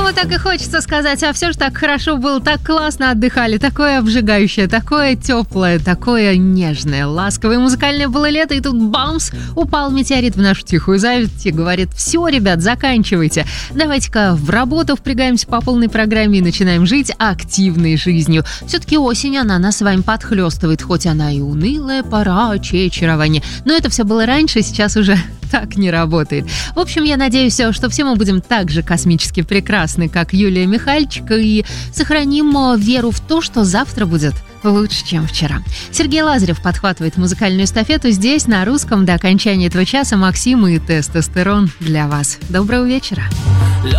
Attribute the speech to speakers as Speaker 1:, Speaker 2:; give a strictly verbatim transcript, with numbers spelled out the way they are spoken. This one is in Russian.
Speaker 1: По-моему, так и хочется сказать, а все же так хорошо было, так классно отдыхали, такое обжигающее, такое теплое, такое нежное, ласковое, музыкальное было лето, и тут бамс, упал метеорит в нашу тихую зависть и говорит: все, ребят, заканчивайте, давайте-ка в работу впрягаемся по полной программе и начинаем жить активной жизнью. Все-таки осень, она нас с вами подхлестывает, хоть она и унылая пора очарования, но это все было раньше, сейчас уже так не работает. В общем, я надеюсь, что все мы будем так же космически прекрасны, как Юлия Михальчик, и сохраним веру в то, что завтра будет лучше, чем вчера. Сергей Лазарев подхватывает музыкальную эстафету здесь, на русском. До окончания этого часа Максим и Тестостерон для вас. Доброго вечера.